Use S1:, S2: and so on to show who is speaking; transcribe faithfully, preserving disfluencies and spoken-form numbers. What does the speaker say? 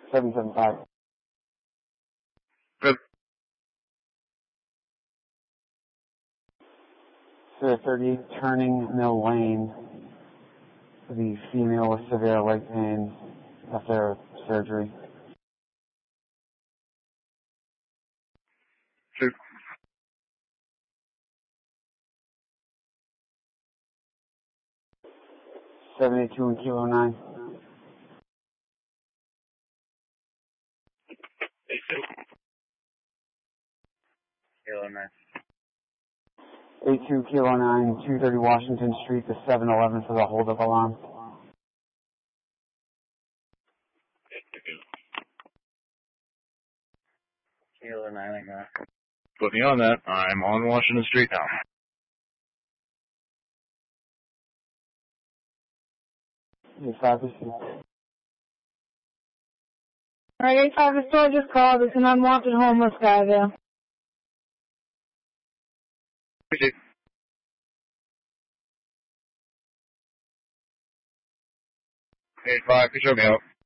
S1: seven seven five.
S2: Good.
S1: So thirty-eight turning Mill Lane. The female with severe leg pain after surgery.
S2: Shoot.
S1: seventy-two and Kilo nine.
S2: eighty-two. Kilo nine.
S1: eighty-two Kilo nine, two thirty Washington Street to seven eleven for the hold-up alarm.
S2: Kilo nine, I got. Put me on that. I'm on Washington Street now.
S1: eight five is
S3: Alright, eight five is still just called. It's an unwanted homeless guy there.
S2: Appreciate it. eight five, could you show me out?